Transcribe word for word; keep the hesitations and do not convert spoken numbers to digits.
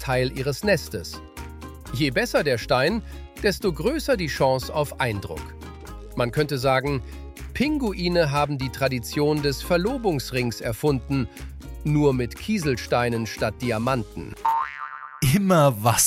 Teil ihres Nestes. Je besser der Stein, desto größer die Chance auf Eindruck. Man könnte sagen, Pinguine haben die Tradition des Verlobungsrings erfunden, nur mit Kieselsteinen statt Diamanten. Immer was